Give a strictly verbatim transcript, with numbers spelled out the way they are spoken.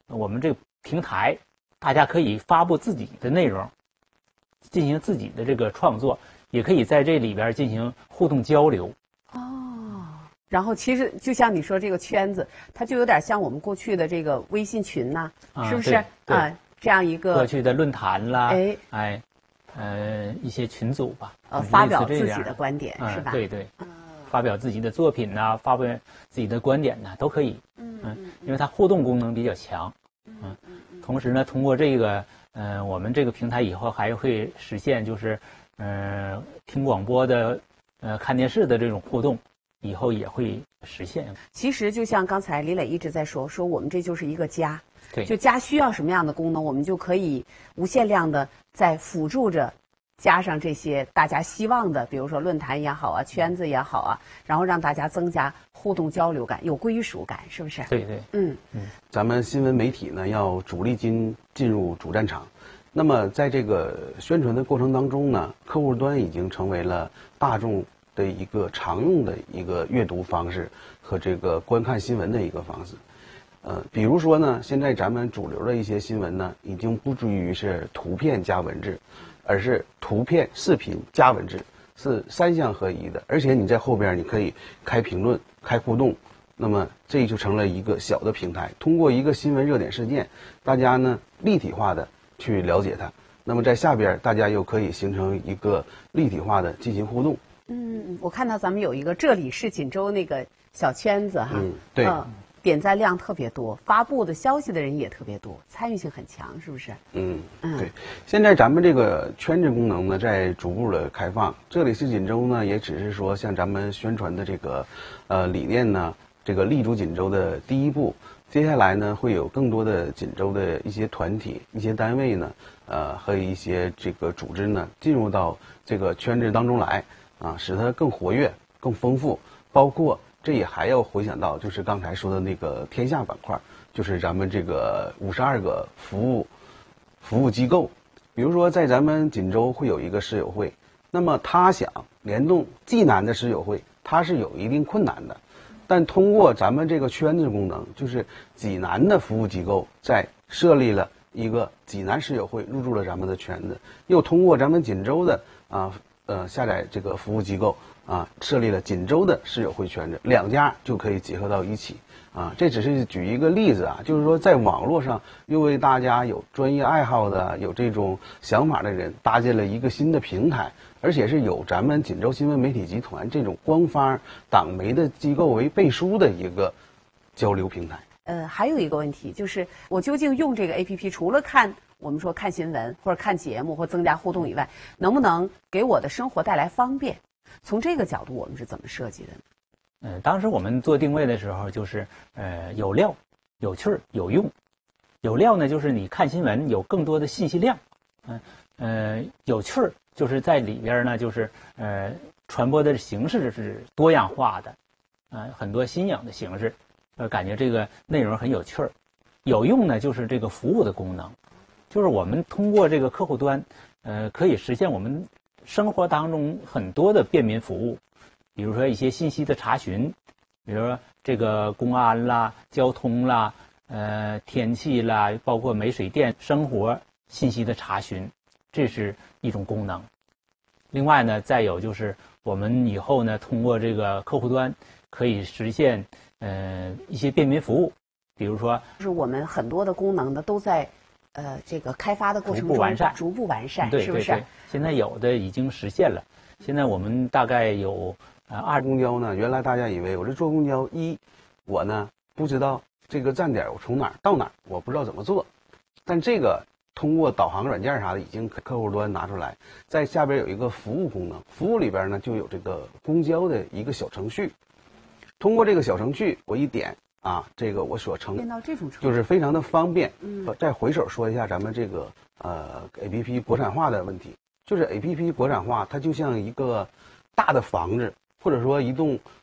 我们这个平台，大家可以发布自己的内容，进行自己的这个创作，也可以在这里边进行互动交流。 哦，然后其实就像你说这个圈子，它就有点像我们过去的这个微信群呐、 啊、 是不是？啊，这样一个过去的论坛啦， 哎哎，呃，一些群组吧， 呃，发表自己的观点、 嗯、 是吧？ 对对。发表自己的作品呐、啊，发表自己的观点呐、啊，都可以。 嗯嗯，因为它互动功能比较强。嗯，同时呢，通过这个，呃，我们这个平台以后还会实现，就是，呃，听广播的，呃，看电视的这种互动，以后也会实现。 其实就像刚才李磊一直在说，说我们这就是一个家。 对。 就家需要什么样的功能，我们就可以无限量的在辅助着。加上这些大家希望的，比如说论坛也好啊，圈子也好啊，然后让大家增加互动交流感，有归属感，是不是？ 对对， 嗯嗯。咱们新闻媒体呢，要主力军进入主战场。那么在这个宣传的过程当中呢，客户端已经成为了大众的一个常用的一个阅读方式和这个观看新闻的一个方式。呃，比如说呢，现在咱们主流的一些新闻呢，已经不至于是图片加文字。而是图片、视频加文字，是三项合一的。而且你在后边你可以开评论、开互动，那么这就成了一个小的平台。通过一个新闻热点事件，大家呢立体化的去了解它。那么在下边大家又可以形成一个立体化的进行互动。 嗯，我看到咱们有一个这里是锦州那个小圈子哈， 嗯，对。 呃点赞量特别多，发布的消息的人也特别多，参与性很强，是不是？ 嗯，对。现在咱们这个圈子功能呢，在逐步的开放。这里是锦州呢，也只是说像咱们宣传的这个，呃，理念呢，这个立足锦州的第一步。接下来呢，会有更多的锦州的一些团体、一些单位呢，呃，和一些这个组织呢，进入到这个圈子当中来，啊，使它更活跃、更丰富，包括。这也还要回想到，就是刚才说的那个天下板块，就是咱们这个五十二个服务服务机构，比如说在咱们锦州会有一个室友会，那么他想联动济南的室友会，它是有一定困难的，但通过咱们这个圈子功能，就是济南的服务机构在设立了一个济南室友会，入驻了咱们的圈子，又通过咱们锦州的啊呃下载这个服务机构。啊，设立了锦州的室友会圈子，两家就可以结合到一起啊。这只是举一个例子啊，就是说在网络上又为大家有专业爱好的、有这种想法的人搭建了一个新的平台，而且是有咱们锦州新闻媒体集团这种官方党媒的机构为背书的一个交流平台。 呃，还有一个问题就是，我究竟用这个 A P P 除了看我们说看新闻或者看节目或增加互动以外，能不能给我的生活带来方便？从这个角度，我们是怎么设计的呢？ 嗯、呃，当时我们做定位的时候，就是呃有料、有趣儿、有用。有料呢，就是你看新闻有更多的信息量，嗯呃有趣儿，就是在里边呢，就是呃传播的形式是多样化的，呃很多新颖的形式，呃感觉这个内容很有趣儿。有用呢，就是这个服务的功能，就是我们通过这个客户端，呃可以实现我们。生活当中很多的便民服务，比如说一些信息的查询，比如说这个公安啦、交通啦、呃天气啦，包括煤水电生活信息的查询，这是一种功能。另外呢，再有就是我们以后呢，通过这个客户端可以实现呃一些便民服务，比如说， 就是我们很多的功能呢都在。呃，这个开发的过程中逐步完善， 逐步完善， 对是不是？ 对对，现在有的已经实现了。现在我们大概有呃二公交呢，原来大家以为我这坐公交一，我呢不知道这个站点我从哪儿到哪儿，我不知道怎么做。但这个通过导航软件啥的，已经客户端拿出来，在下边有一个服务功能，服务里边呢就有这个公交的一个小程序。通过这个小程序，我一点。啊，这个我所成变到这种程度就是非常的方便。 嗯， 再回手说一下咱们这个呃 A P P 国产化的问题，就是 A P P 国产化，它就像一个大的房子，或者说一栋